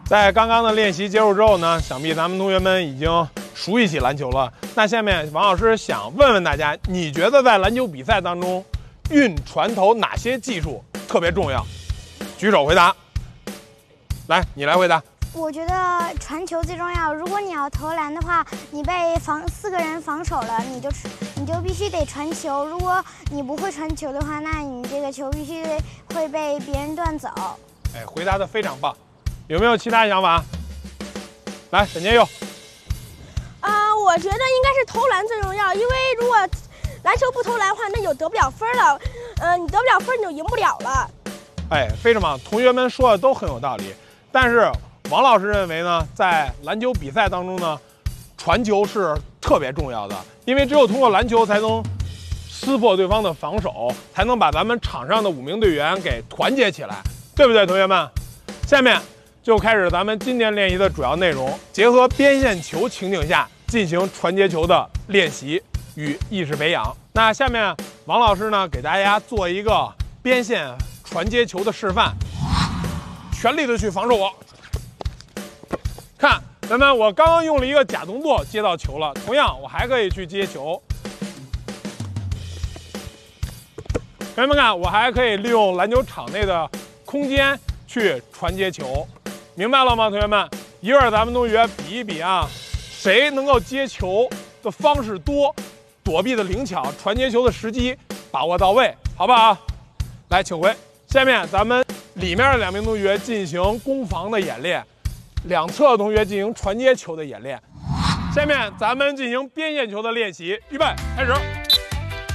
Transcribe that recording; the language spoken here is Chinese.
在刚刚的练习结束之后呢，想必咱们同学们已经熟悉起篮球了。那下面王老师想问问大家，你觉得在篮球比赛当中，运传投哪些技术特别重要？举手回答。来，你来回答。 我觉得传球最重要。如果你要投篮的话，你被4个人防守了，你就必须得传球。如果你不会传球的话，那你这个球必须会被别人断走。 哎，回答的非常棒。有没有其他想法？来，沈建佑。 我觉得应该是投篮最重要，因为如果篮球不投篮的话，那就得不了分了。你得不了分，你就赢不了了。 哎，非常棒，同学们说的都很有道理。但是王老师认为呢，在篮球比赛当中呢，传球是特别重要的，因为只有通过篮球才能撕破对方的防守，才能把咱们场上的5名队员给团结起来，对不对，同学们？下面就开始咱们今天练习的主要内容，结合边线球情景下进行传接球的练习与意识培养。那下面王老师呢，给大家做一个边线传接球的示范，全力的去防守我。看，咱们我刚刚用了一个假动作接到球了，同样我还可以去接球。同学们看，我还可以利用篮球场内的空间去传接球，明白了吗？同学们，一会儿咱们同学比一比啊，谁能够接球的方式多，躲避的灵巧，传接球的时机把握到位，好不好？来，请回。下面咱们里面的2名同学进行攻防的演练，两侧的同学进行传接球的演练。下面咱们进行边线球的练习，预备，开始。